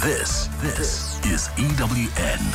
This is EWN.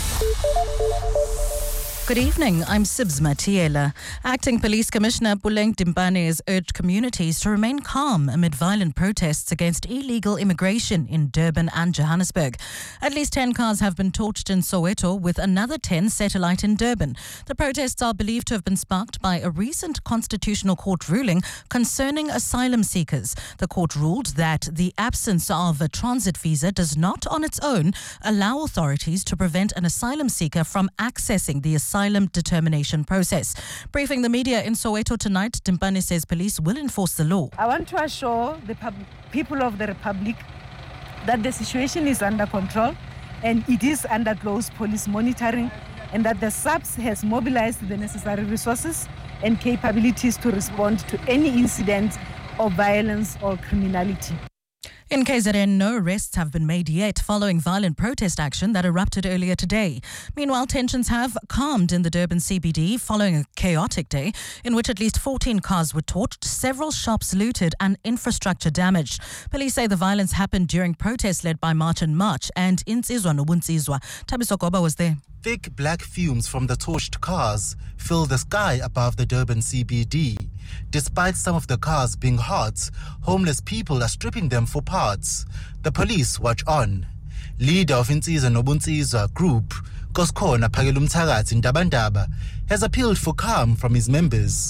Good evening, I'm Sibs Matiela. Acting Police Commissioner Puleng Timpane has urged communities to remain calm amid violent protests against illegal immigration in Durban and Johannesburg. At least 10 cars have been torched in Soweto, with another 10 set alight in Durban. The protests are believed to have been sparked by a recent Constitutional Court ruling concerning asylum seekers. The court ruled that the absence of a transit visa does not on its own allow authorities to prevent an asylum seeker from accessing the asylum determination process. Briefing the media in Soweto tonight, Timpane says police will enforce the law. I want to assure the people of the Republic that the situation is under control and it is under close police monitoring, and that the SAPS has mobilized the necessary resources and capabilities to respond to any incident of violence or criminality. In KZN, no arrests have been made yet following violent protest action that erupted earlier today. Meanwhile, tensions have calmed in the Durban CBD following a chaotic day in which at least 14 cars were torched, several shops looted and infrastructure damaged. Police say the violence happened during protests led by March and March, and Insizwa Nobunzizwa. Thabiso Goba was there. Thick black fumes from the torched cars fill the sky above the Durban CBD. Despite some of the cars being hot, homeless people are stripping them for parts. The police watch on. Leader of Insizwa Nobunzizwa group, Koskona Phakelumthakathi Ndabandaba, has appealed for calm from his members.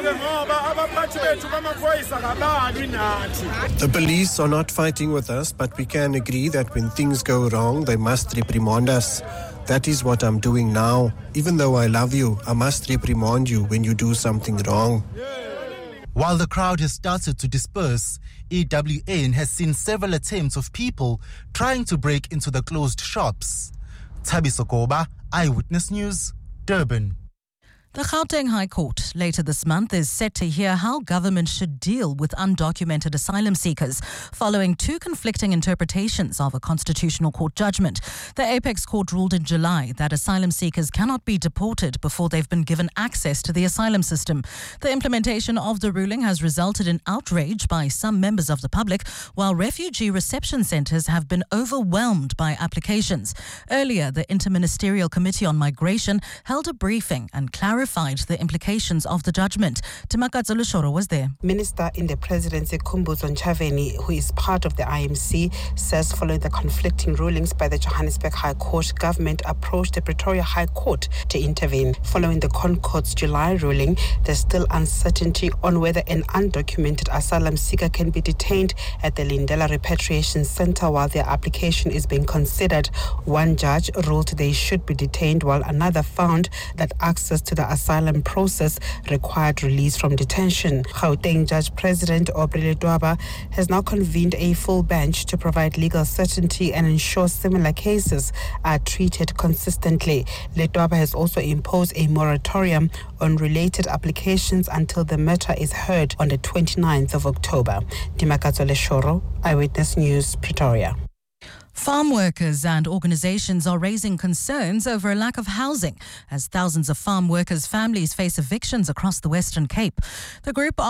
The police are not fighting with us, but we can agree that when things go wrong, they must reprimand us. That is what I'm doing now. Even though I love you, I must reprimand you when you do something wrong. While the crowd has started to disperse, EWN has seen several attempts of people trying to break into the closed shops. Thabiso Goba, Eyewitness News, Durban. The Gauteng High Court later this month is set to hear how government should deal with undocumented asylum seekers following two conflicting interpretations of a Constitutional Court judgment. The Apex Court ruled in July that asylum seekers cannot be deported before they've been given access to the asylum system. The implementation of the ruling has resulted in outrage by some members of the public, while refugee reception centres have been overwhelmed by applications. Earlier, the Interministerial Committee on Migration held a briefing and clarified the implications of the judgment. Timakatso Lushoro was there. Minister in the Presidency Khumbudzo Ntshavheni, who is part of the IMC, says following the conflicting rulings by the Johannesburg High Court, government approached the Pretoria High Court to intervene. Following the ConCourt's July ruling, there's still uncertainty on whether an undocumented asylum seeker can be detained at the Lindela Repatriation Centre while their application is being considered. One judge ruled they should be detained, while another found that access to the asylum process required release from detention. Gauteng Judge President Aubrey Letwaba has now convened a full bench to provide legal certainty and ensure similar cases are treated consistently. Letwaba has also imposed a moratorium on related applications until the matter is heard on the 29th of October. Timakatso Leshoro, Eyewitness News, Pretoria. Farm workers and organizations are raising concerns over a lack of housing as thousands of farm workers' families face evictions across the Western Cape. A group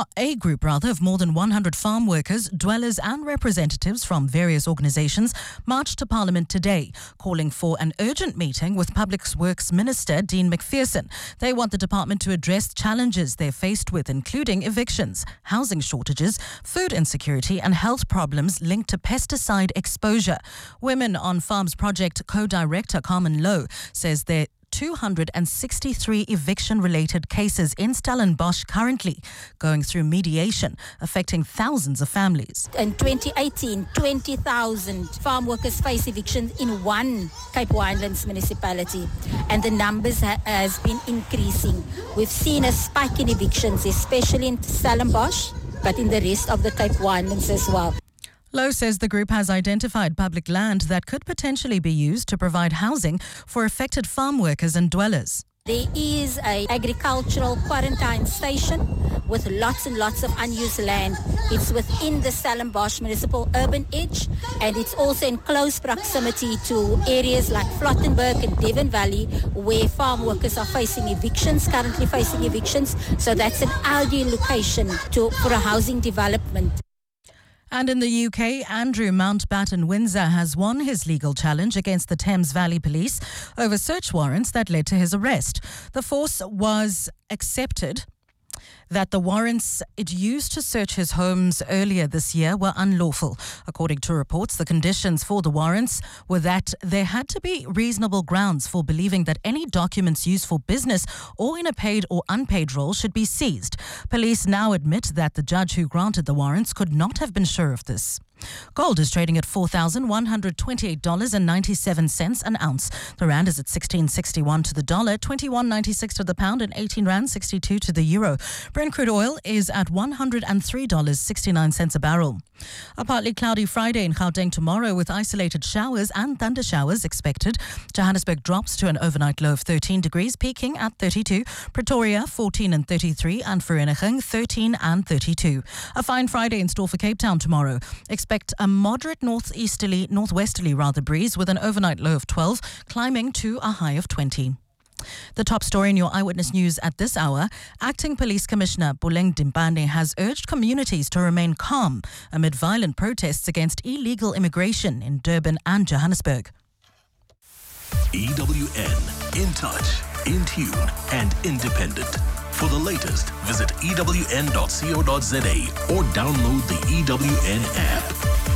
of more than 100 farm workers, dwellers and representatives from various organizations marched to Parliament today, calling for an urgent meeting with Public Works Minister Dean McPherson. They want the department to address challenges they're faced with, including evictions, housing shortages, food insecurity and health problems linked to pesticide exposure. Women on Farms Project co-director Carmen Lowe says there are 263 eviction-related cases in Stellenbosch currently going through mediation, affecting thousands of families. In 2018, 20,000 farm workers face evictions in one Cape Winelands municipality, and the numbers has been increasing. We've seen a spike in evictions, especially in Stellenbosch, but in the rest of the Cape Winelands as well. Lowe says the group has identified public land that could potentially be used to provide housing for affected farm workers and dwellers. There is an agricultural quarantine station with lots and lots of unused land. It's within the Stellenbosch municipal urban edge, and it's also in close proximity to areas like Flottenburg and Devon Valley, where farm workers are currently facing evictions. So that's an ideal location for a housing development. And in the UK, Andrew Mountbatten Windsor has won his legal challenge against the Thames Valley Police over search warrants that led to his arrest. The force was accepted that the warrants it used to search his homes earlier this year were unlawful. According to reports, the conditions for the warrants were that there had to be reasonable grounds for believing that any documents used for business or in a paid or unpaid role should be seized. Police now admit that the judge who granted the warrants could not have been sure of this. Gold is trading at $4,128.97 an ounce. The rand is at 16.61 to the dollar, 21.96 to the pound, and 18 rand 62 to the euro. Brent crude oil is at $103.69 a barrel. A partly cloudy Friday in Gauteng tomorrow with isolated showers and thunder showers expected. Johannesburg drops to an overnight low of 13 degrees, peaking at 32. Pretoria 14 and 33, and Vereeniging 13 and 32. A fine Friday in store for Cape Town tomorrow. Expect a moderate northwesterly breeze with an overnight low of 12, climbing to a high of 20. The top story in your Eyewitness News at this hour, Acting Police Commissioner Buleng Dimpane has urged communities to remain calm amid violent protests against illegal immigration in Durban and Johannesburg. EWN, in touch, in tune and independent. For the latest, visit ewn.co.za or download the EWN app.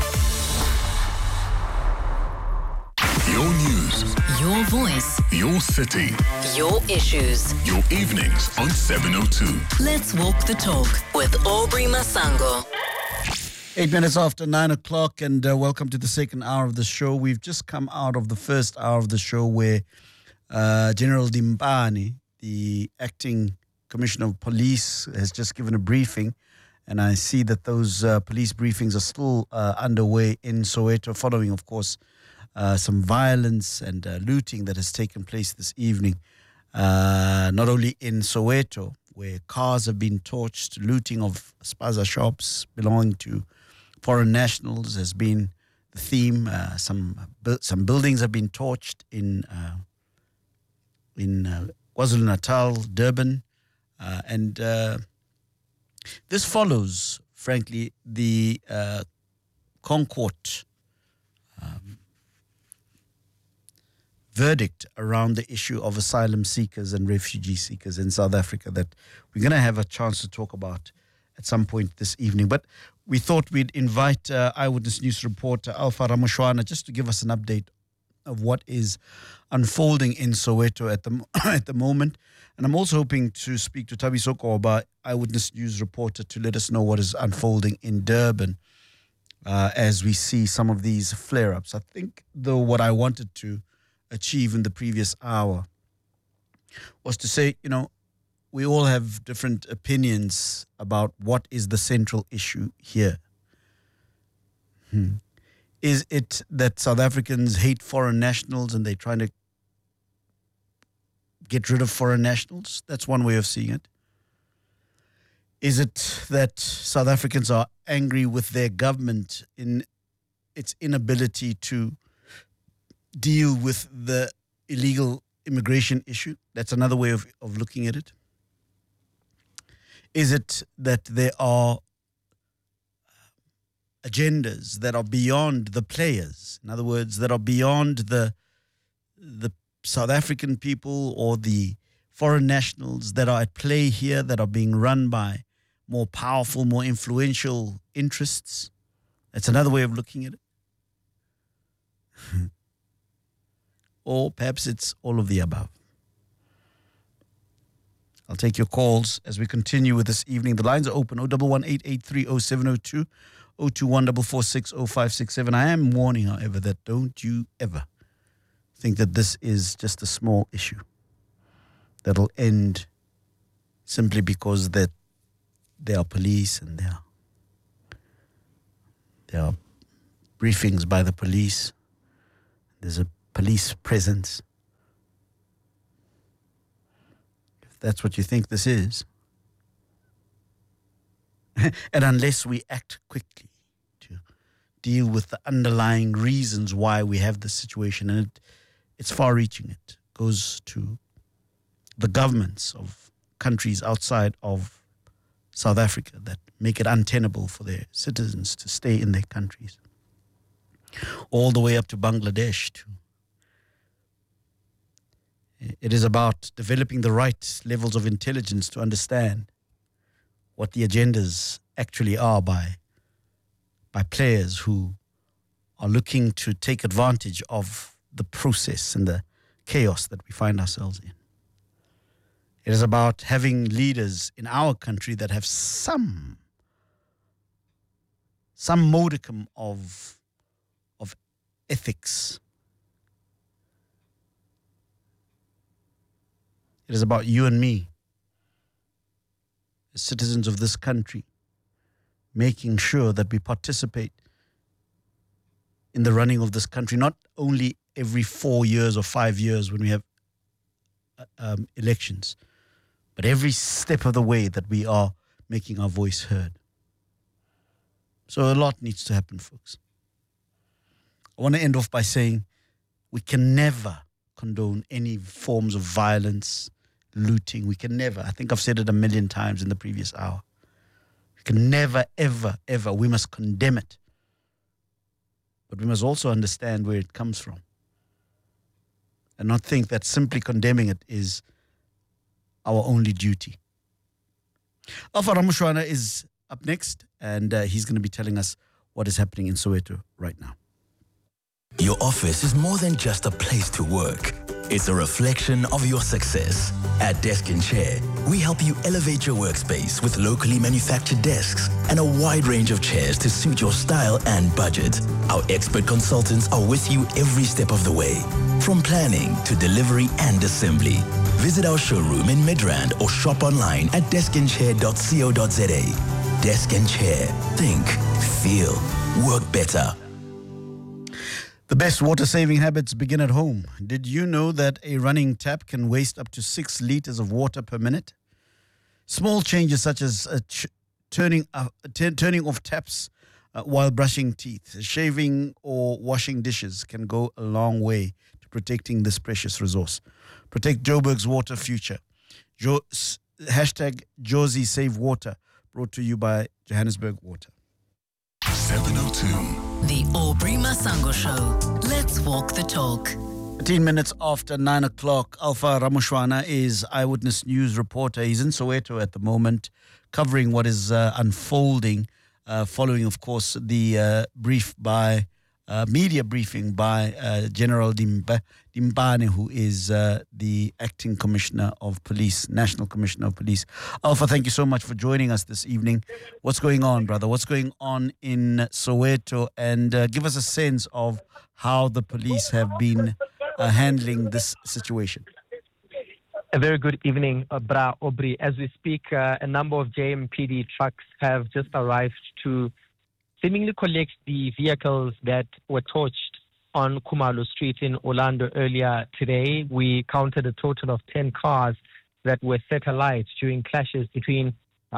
Your news, your voice, your city, your issues, your evenings on 702. Let's walk the talk with Aubrey Masango. 8 minutes after 9 o'clock, and welcome to the second hour of the show. We've just come out of the first hour of the show where General Dimpane, the acting Commissioner of Police, has just given a briefing, and I see that those police briefings are still underway in Soweto, following, of course, some violence and looting that has taken place this evening, not only in Soweto, where cars have been torched, looting of spaza shops belonging to foreign nationals has been the theme. Some buildings have been torched in KwaZulu-Natal, Durban, and this follows, frankly, the ConCourt verdict around the issue of asylum seekers and refugee seekers in South Africa that we're going to have a chance to talk about at some point this evening. But we thought we'd invite Eyewitness News reporter Alpha Ramoshwana just to give us an update of what is unfolding in Soweto at the moment. And I'm also hoping to speak to Thabiso Koba, Eyewitness News reporter, to let us know what is unfolding in Durban as we see some of these flare-ups. I think, though, what I wanted to achieve in the previous hour was to say, we all have different opinions about what is the central issue here. Is it that South Africans hate foreign nationals and they're trying to get rid of foreign nationals? That's one way of seeing it. Is it that South Africans are angry with their government in its inability to deal with the illegal immigration issue? That's another way of looking at it. Is it that there are agendas that are beyond the players? In other words, that are beyond the South African people or the foreign nationals that are at play here, that are being run by more powerful, more influential interests? That's another way of looking at it. Or perhaps it's all of the above. I'll take your calls as we continue with this evening. The lines are open, 011-883-0702, 021-446-0567. I am warning, however, that don't you ever think that this is just a small issue that'll end simply because that there are police and there are briefings by the police. There's a police presence. If that's what you think this is, and unless we act quickly to deal with the underlying reasons why we have this situation, and it's far-reaching. It goes to the governments of countries outside of South Africa that make it untenable for their citizens to stay in their countries, all the way up to Bangladesh too. It is about developing the right levels of intelligence to understand what the agendas actually are by players who are looking to take advantage of the process and the chaos that we find ourselves in. It is about having leaders in our country that have some modicum of ethics. It is about you and me, as citizens of this country, making sure that we participate in the running of this country, not only every 4 years or 5 years when we have elections, but every step of the way that we are making our voice heard. So a lot needs to happen, folks. I want to end off by saying we can never condone any forms of violence, looting. We can never. I think I've said it 1,000,000 times in the previous hour. We can never, ever, ever. We must condemn it. But we must also understand where it comes from and not think that simply condemning it is our only duty. Alpha Ramushwana is up next, and he's going to be telling us what is happening in Soweto right now. Your office is more than just a place to work. It's a reflection of your success. At Desk and Chair, we help you elevate your workspace with locally manufactured desks and a wide range of chairs to suit your style and budget. Our expert consultants are with you every step of the way, from planning to delivery and assembly. Visit our showroom in Midrand or shop online at deskandchair.co.za. Desk and Chair. Think, feel, work better. The best water-saving habits begin at home. Did you know that a running tap can waste up to 6 liters of water per minute? Small changes such as turning off taps while brushing teeth, shaving or washing dishes can go a long way to protecting this precious resource. Protect Joburg's water future. Hashtag Josie Save Water, brought to you by Johannesburg Water. 702. The Aubrey Masango Show. Let's walk the talk. 13 minutes after 9 o'clock, Alpha Ramushwana is Eyewitness News reporter. He's in Soweto at the moment, covering what is unfolding, following, of course, the media briefing by General Dimbane, who is the acting commissioner of police, National Commissioner of Police. Alpha, thank you so much for joining us this evening. What's going on, brother? What's going on in Soweto? And give us a sense of how the police have been handling this situation. A very good evening, Bra Aubrey. As we speak, a number of JMPD trucks have just arrived to seemingly collect the vehicles that were torched on Khumalo Street in Orlando earlier today. We counted a total of 10 cars that were set alight during clashes between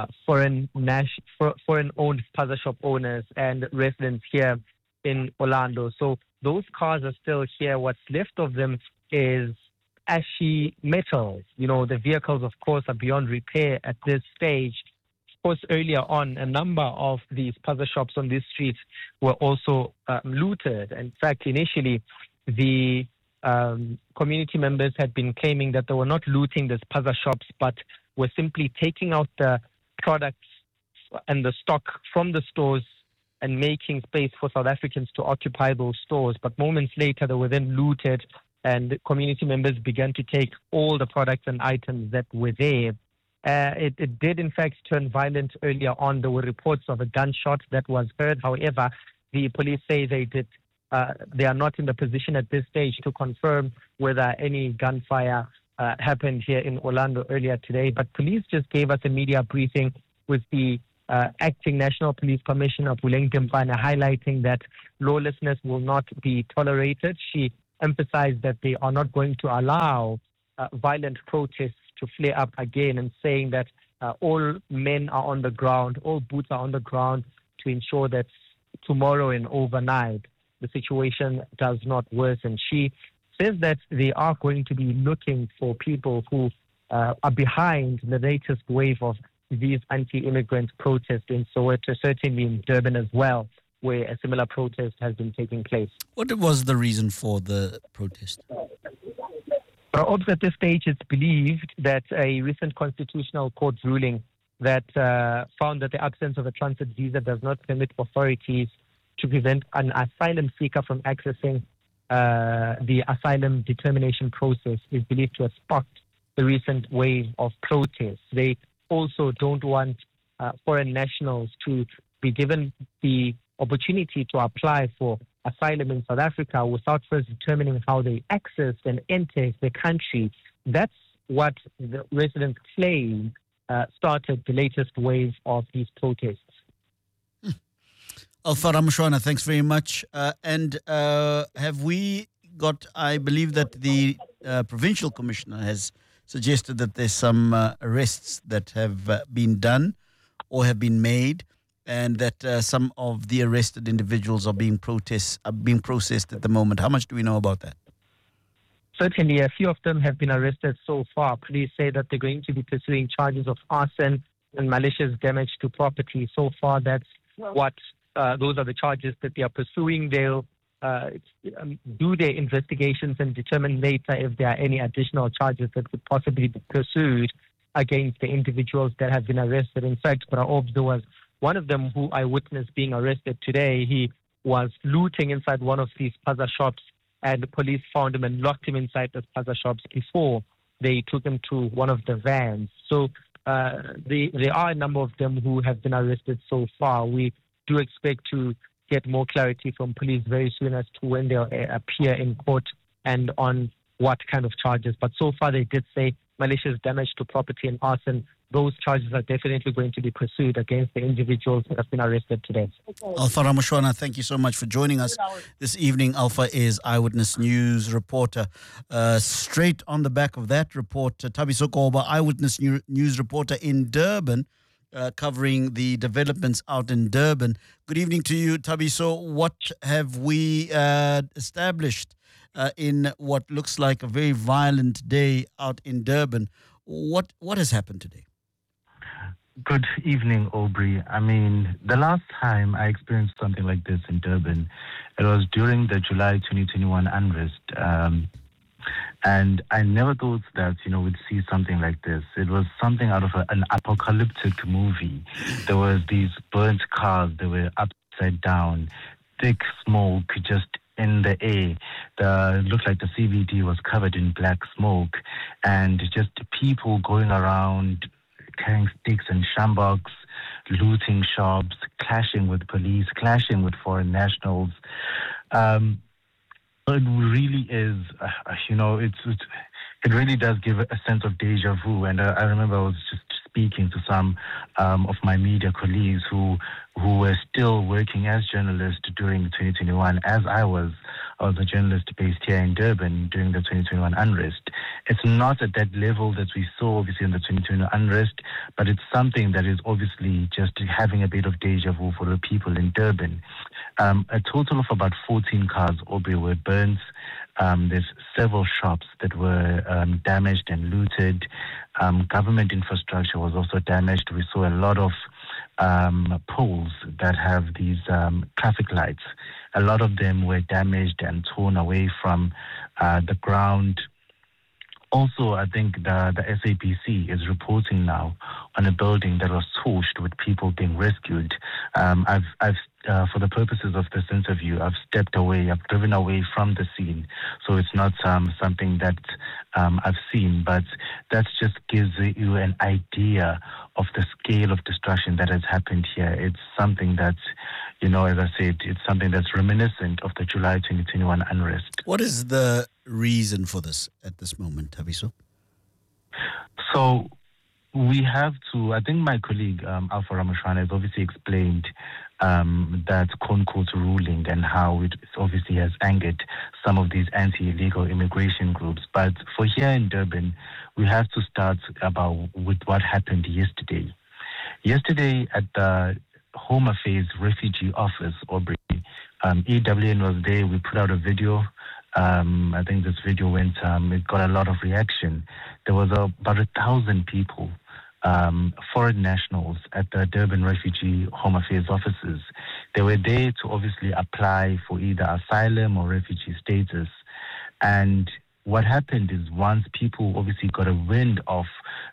foreign-owned spaza shop owners and residents here in Orlando. So those cars are still here. What's left of them is ashy metals. You know, the vehicles, of course, are beyond repair at this stage. Of course, earlier on, a number of these spaza shops on this street were also looted. In fact, initially, the community members had been claiming that they were not looting the spaza shops, but were simply taking out the products and the stock from the stores and making space for South Africans to occupy those stores. But moments later, they were then looted, and community members began to take all the products and items that were there. It did, in fact, turn violent earlier on. There were reports of a gunshot that was heard. However, the police say they are not in the position at this stage to confirm whether any gunfire happened here in Orlando earlier today. But police just gave us a media briefing with the acting National Police Commissioner, Puleng Dimbane, highlighting that lawlessness will not be tolerated. She emphasized that they are not going to allow violent protests to flare up again, and saying that all men are on the ground, all boots are on the ground to ensure that tomorrow and overnight the situation does not worsen. She says that they are going to be looking for people who are behind the latest wave of these anti-immigrant protests in Soweto, certainly in Durban as well, where a similar protest has been taking place. What was the reason for the protest? But at this stage, it's believed that a recent constitutional court ruling that found that the absence of a transit visa does not permit authorities to prevent an asylum seeker from accessing the asylum determination process is believed to have sparked the recent wave of protests. They also don't want foreign nationals to be given the opportunity to apply for asylum in South Africa without first determining how they access and enter the country. That's what the residents claim started the latest wave of these protests. Alpha Ramushwana, thanks very much. And have we got, I believe that the provincial commissioner has suggested that there's some arrests that have been done or have been made, and that some of the arrested individuals are being processed at the moment. How much do we know about that? Certainly, a few of them have been arrested so far. Police say that they're going to be pursuing charges of arson and malicious damage to property. So far, that's what those are the charges that they are pursuing. They'll do their investigations and determine later if there are any additional charges that could possibly be pursued against the individuals that have been arrested. In fact, there was one of them who I witnessed being arrested today. He was looting inside one of these Paza shops, and the police found him and locked him inside those Paza shops before they took him to one of the vans. So there are a number of them who have been arrested so far. We do expect to get more clarity from police very soon as to when they'll appear in court and on what kind of charges. But so far they did say malicious damage to property and arson. Those charges are definitely going to be pursued against the individuals that have been arrested today. Alpha Ramushwana, thank you so much for joining us this evening. Alpha is Eyewitness News reporter. Straight on the back of that report, Thabiso Koba, Eyewitness News reporter in Durban, covering the developments out in Durban. Good evening to you, Thabiso. What have we established in what looks like a very violent day out in Durban? What has happened today? Good evening, Aubrey. I mean, the last time I experienced something like this in Durban, it was during the July 2021 unrest. And I never thought that, we'd see something like this. It was something out of an apocalyptic movie. There was these burnt cars that were upside down, thick smoke just in the air. It looked like the CBD was covered in black smoke, and just people going around carrying sticks and shambaks, looting shops, clashing with police, clashing with foreign nationals. It really is, it really does give a sense of deja vu. And I remember I was just speaking to some of my media colleagues who were still working as journalists during 2021, as I was a journalist based here in Durban during the 2021 unrest. It's not at that level that we saw, obviously, in the 2021 unrest, but it's something that is obviously just having a bit of deja vu for the people in Durban. A total of about 14 cars were burnt. There's several shops that were damaged and looted. Government infrastructure was also damaged. We saw a lot of poles that have these traffic lights. A lot of them were damaged and torn away from the ground. Also, I think the SAPC is reporting now on a building that was torched with people being rescued. I've for the purposes of this interview, I've stepped away. I've driven away from the scene, so it's not something that I've seen. But that just gives you an idea of the scale of destruction that has happened here. It's something that, as I said, it's something that's reminiscent of the July 2021 unrest. What is the reason for this at this moment, Thabiso? So we have to, I think my colleague Alpha Ramushwana has obviously explained that ConCourt ruling and how it obviously has angered some of these anti-illegal immigration groups. But for here in Durban, we have to start with what happened yesterday. Yesterday at the Home Affairs Refugee Office, Aubrey, EWN was there. We put out a video. I think this video it got a lot of reaction. There was about 1,000 people foreign nationals at the Durban Refugee Home Affairs offices. They were there to obviously apply for either asylum or refugee status. And what happened is once people obviously got a wind of